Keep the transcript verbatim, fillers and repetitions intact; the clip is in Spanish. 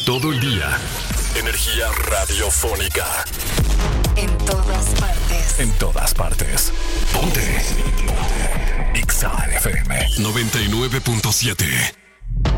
Todo el día. Energía radiofónica. En todas partes. En todas partes. Ponte. Ponte. X A F M noventa y nueve punto siete.